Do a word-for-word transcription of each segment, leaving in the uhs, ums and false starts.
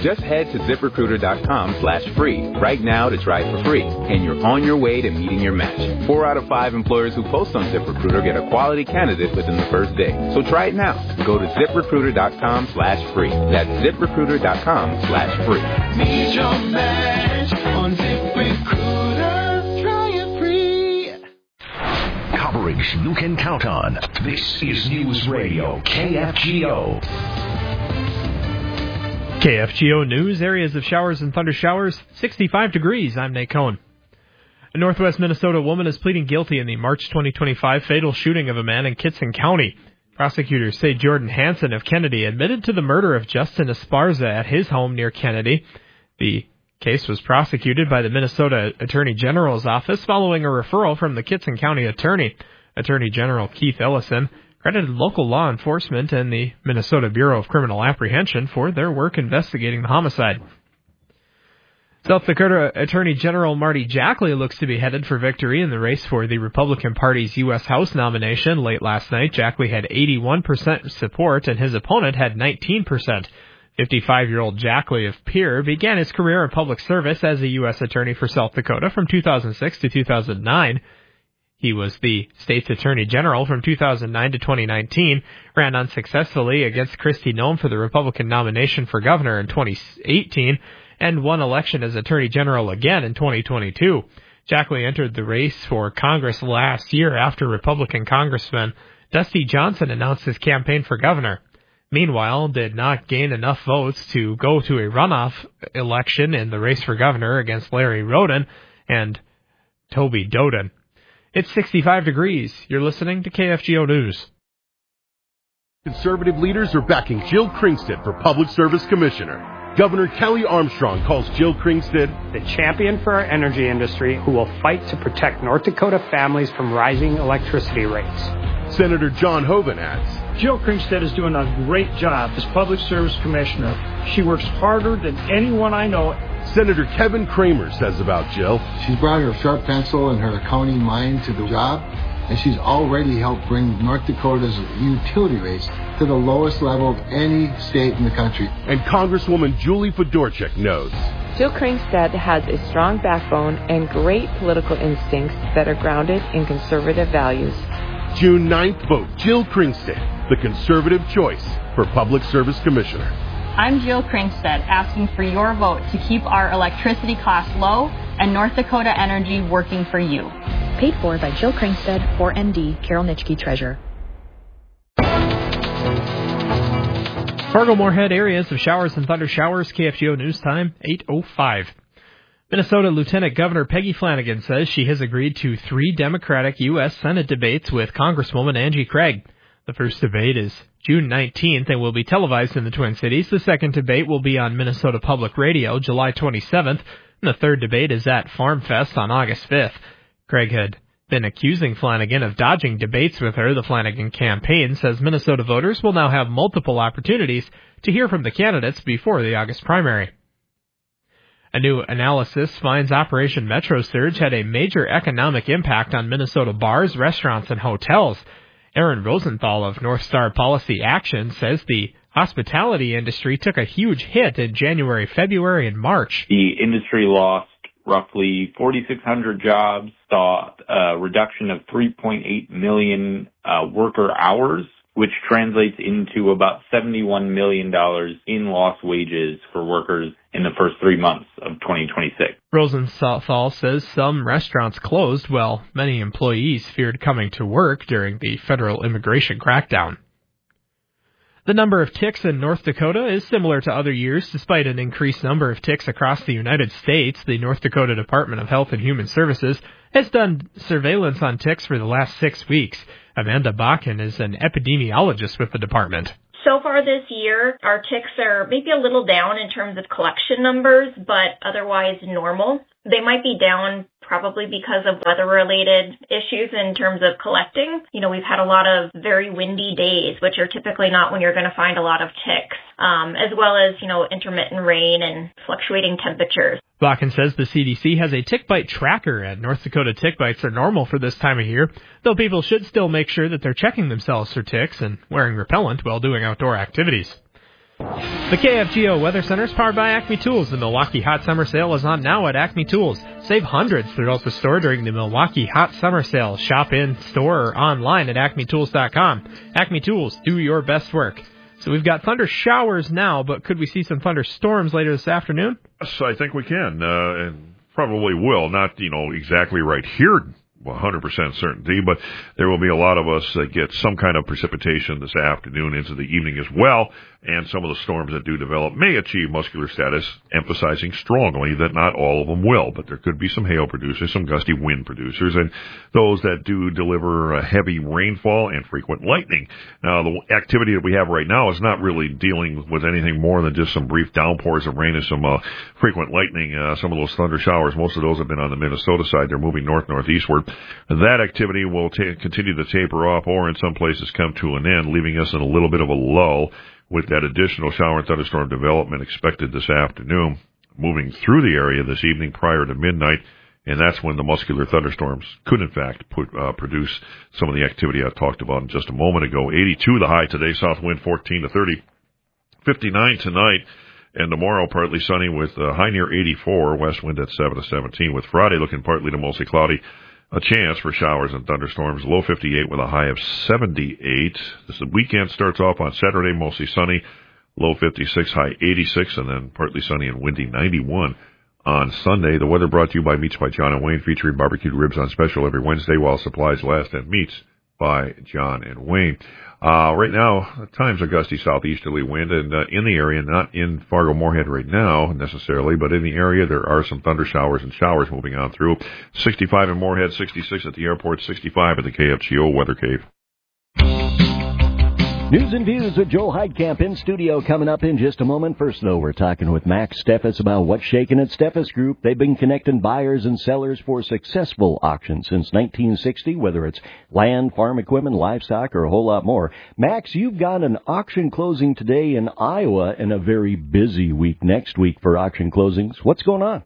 Just head to ZipRecruiter.com slash free right now to try it for free, and you're on your way to meeting your match. Four out of five employers who post on ZipRecruiter get a quality candidate within the first day. So try it now. Go to ZipRecruiter.com slash free. That's ZipRecruiter.com slash free. Meet your match on ZipRecruiter. Try it free. Coverage you can count on. This is News Radio K F G O. K F G O News, areas of showers and thunder showers, sixty-five degrees. I'm Nate Cohen. A northwest Minnesota woman is pleading guilty in the March twenty twenty-five fatal shooting of a man in Kittson County. Prosecutors say Jordan Hansen of Kennedy admitted to the murder of Justin Esparza at his home near Kennedy. The case was prosecuted by the Minnesota Attorney General's office following a referral from the Kittson County Attorney. Attorney General Keith Ellison credited local law enforcement and the Minnesota Bureau of Criminal Apprehension for their work investigating the homicide. South Dakota Attorney General Marty Jackley looks to be headed for victory in the race for the Republican Party's U S House nomination. Late last night, Jackley had eighty-one percent support and his opponent had nineteen percent. fifty-five-year-old Jackley of Pierre began his career in public service as a U S attorney for South Dakota from two thousand six to two thousand nine. He was the state's attorney general from two thousand nine to twenty nineteen, ran unsuccessfully against Kristi Noem for the Republican nomination for governor in twenty eighteen, and won election as attorney general again in twenty twenty-two. Jackley entered the race for Congress last year after Republican Congressman Dusty Johnson announced his campaign for governor. Meanwhile, did not gain enough votes to go to a runoff election in the race for governor against Larry Roden and Toby Doden. It's sixty-five degrees. You're listening to K F G O News. Conservative leaders are backing Jill Kringstad for Public Service Commissioner. Governor Kelly Armstrong calls Jill Kringstad the champion for our energy industry who will fight to protect North Dakota families from rising electricity rates. Senator John Hoeven adds, Jill Kringstad is doing a great job as Public Service Commissioner. She works harder than anyone I know. Senator Kevin Kramer says about Jill, she's brought her sharp pencil and her accounting mind to the job, and she's already helped bring North Dakota's utility rates to the lowest level of any state in the country. And Congresswoman Julie Fedorchak knows Jill Kringstad has a strong backbone and great political instincts that are grounded in conservative values. June ninth, vote Jill Kringstad, the conservative choice for Public Service Commissioner. I'm Jill Kringstad, asking for your vote to keep our electricity costs low and North Dakota Energy working for you. Paid for by Jill Kringstad, four M D, Carol Nitschke, Treasurer. Fargo-Moorhead, areas of showers and thunder showers. K F G O News Time, eight oh five. Minnesota Lieutenant Governor Peggy Flanagan says she has agreed to three Democratic U S Senate debates with Congresswoman Angie Craig. The first debate is June nineteenth and will be televised in the Twin Cities. The second debate will be on Minnesota Public Radio July twenty-seventh. And the third debate is at Farm Fest on August fifth. Craig had been accusing Flanagan of dodging debates with her. The Flanagan campaign says Minnesota voters will now have multiple opportunities to hear from the candidates before the August primary. A new analysis finds Operation Metro Surge had a major economic impact on Minnesota bars, restaurants, and hotels. Aaron Rosenthal of North Star Policy Action says the hospitality industry took a huge hit in January, February, and March. The industry lost roughly forty-six hundred jobs, saw a reduction of three point eight million uh, worker hours, which translates into about seventy-one million dollars in lost wages for workers in the first three months of twenty twenty-six. Rosenthal says some restaurants closed while many employees feared coming to work during the federal immigration crackdown. The number of ticks in North Dakota is similar to other years. Despite an increased number of ticks across the United States, the North Dakota Department of Health and Human Services has done surveillance on ticks for the last six weeks. Amanda Bakken is an epidemiologist with the department. So far this year, our ticks are maybe a little down in terms of collection numbers, but otherwise normal. They might be down probably because of weather-related issues in terms of collecting. You know, we've had a lot of very windy days, which are typically not when you're going to find a lot of ticks, um, as well as, you know, intermittent rain and fluctuating temperatures. Bakken says the C D C has a tick bite tracker, and North Dakota tick bites are normal for this time of year, though people should still make sure that they're checking themselves for ticks and wearing repellent while doing outdoor activities. The K F G O Weather Center is powered by Acme Tools. The Milwaukee Hot Summer Sale is on now at Acme Tools. Save hundreds throughout the store during the Milwaukee Hot Summer Sale. Shop in store or online at acme tools dot com. Acme Tools, do your best work. So we've got thunder showers now, but could we see some thunderstorms later this afternoon? Yes, I think we can, uh, and probably will. Not, you know, exactly right here, one hundred percent certainty, but there will be a lot of us that get some kind of precipitation this afternoon into the evening as well, and some of the storms that do develop may achieve muscular status, emphasizing strongly that not all of them will, but there could be some hail producers, some gusty wind producers, and those that do deliver a heavy rainfall and frequent lightning. Now, the activity that we have right now is not really dealing with anything more than just some brief downpours of rain and some uh, frequent lightning. Uh, some of those thunder showers, most of those have been on the Minnesota side. They're moving north-northeastward. That activity will ta- continue to taper off or in some places come to an end, leaving us in a little bit of a lull with that additional shower and thunderstorm development expected this afternoon, moving through the area this evening prior to midnight, and that's when the muscular thunderstorms could, in fact, put, uh, produce some of the activity I talked about in just a moment ago. eighty-two the high today, south wind fourteen to thirty, fifty-nine tonight, and tomorrow partly sunny with a high near eighty-four, west wind at seven to seventeen, with Friday looking partly to mostly cloudy. A chance for showers and thunderstorms, low fifty-eight with a high of seventy-eight. This weekend starts off on Saturday, mostly sunny, low fifty-six, high eighty-six, and then partly sunny and windy, ninety-one on Sunday. The weather brought to you by Meats by John and Wayne, featuring barbecued ribs on special every Wednesday while supplies last, and Meats by John and Wayne. Uh, right now, times are gusty southeasterly wind, and uh, in the area, not in Fargo-Moorhead right now necessarily, but in the area there are some thunder showers and showers moving on through. sixty-five in Moorhead, sixty-six at the airport, sixty-five at the K F G O Weather Cave. News and views with Joe Heidkamp in studio coming up in just a moment. First, though, we're talking with Max Steffes about what's shaking at Steffes Group. They've been connecting buyers and sellers for successful auctions since nineteen sixty, whether it's land, farm equipment, livestock, or a whole lot more. Max, you've got an auction closing today in Iowa and a very busy week next week for auction closings. What's going on?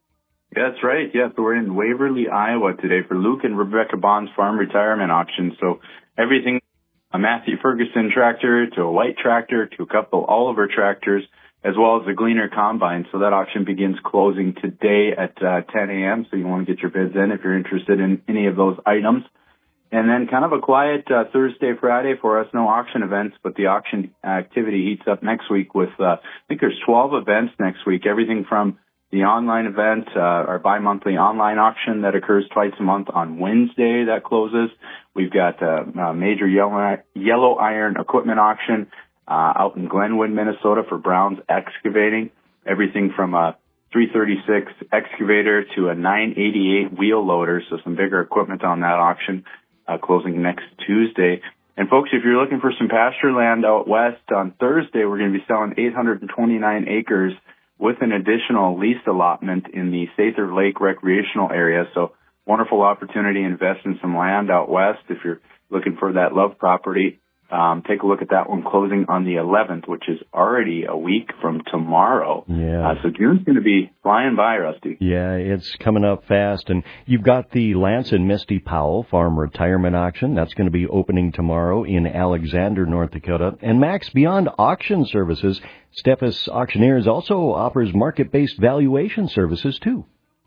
That's right. Yeah, so we're in Waverly, Iowa today for Luke and Rebecca Bond's farm retirement auction. So everything, a Matthew Ferguson tractor to a White tractor to a couple Oliver tractors, as well as the Gleaner combine. So that auction begins closing today at uh, ten a.m. So you want to get your bids in if you're interested in any of those items. And then kind of a quiet uh, Thursday, Friday for us. No auction events, but the auction activity heats up next week with, uh, I think there's twelve events next week. Everything from the online event, uh, our bi-monthly online auction that occurs twice a month on Wednesday that closes. We've got a, a major yellow, yellow iron equipment auction uh, out in Glenwood, Minnesota for Brown's Excavating. Everything from a three thirty-six excavator to a nine eighty-eight wheel loader, so some bigger equipment on that auction uh, closing next Tuesday. And folks, if you're looking for some pasture land out west, on Thursday we're going to be selling eight hundred twenty-nine acres with an additional lease allotment in the Sather Lake recreational area. So wonderful opportunity to invest in some land out west if you're looking for that love property. Um, take a look at that one closing on the eleventh, which is already a week from tomorrow. Yeah. Uh, so June's going to be flying by, Rusty. Yeah, it's coming up fast. And you've got the Lance and Misty Powell Farm Retirement Auction. That's going to be opening tomorrow in Alexander, North Dakota. And Max, beyond auction services, Steffes Auctioneers also offers market-based valuation services, too.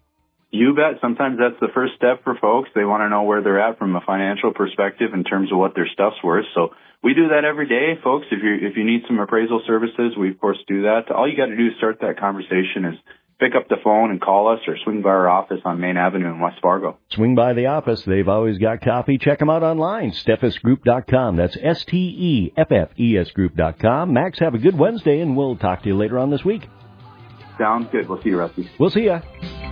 You bet. Sometimes that's the first step for folks. They want to know where they're at from a financial perspective in terms of what their stuff's worth. So we do that every day, folks. If you if you need some appraisal services, we, of course, do that. All you got to do to start that conversation is pick up the phone and call us or swing by our office on Main Avenue in West Fargo. Swing by the office. They've always got coffee. Check them out online, steffes group dot com. That's S T E F F E S group dot com. Max, have a good Wednesday, and we'll talk to you later on this week. Sounds good. We'll see you, Rusty. We'll see you.